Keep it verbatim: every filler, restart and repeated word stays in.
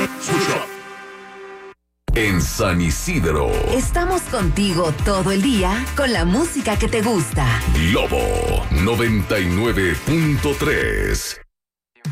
En San Isidro. Estamos contigo todo el día con la música que te gusta. Globo noventa y nueve punto tres.